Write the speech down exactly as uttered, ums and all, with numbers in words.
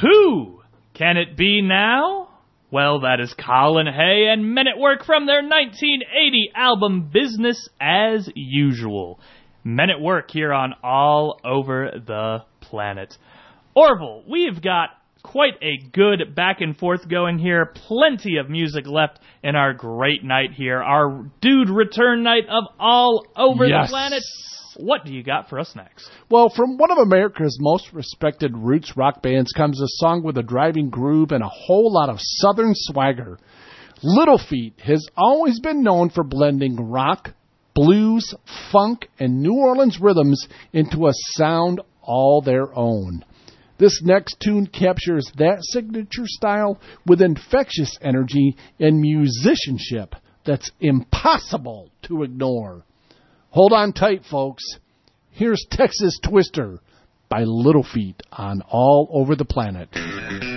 Who can it be now? Well, that is Colin Hay and Men at Work from their nineteen eighty album Business as Usual. Men at Work here on All Over the Planet. Orville, we've got quite a good back and forth going here. Plenty of music left in our great night here. Our dude return night of All Over yes. the Planet. What do you got for us next? Well, from one of America's most respected roots rock bands comes a song with a driving groove and a whole lot of southern swagger. Little Feat has always been known for blending rock, blues, funk, and New Orleans rhythms into a sound all their own. This next tune captures that signature style with infectious energy and musicianship that's impossible to ignore. Hold on tight, folks. Here's Texas Twister by Little Feat on All Over the Planet.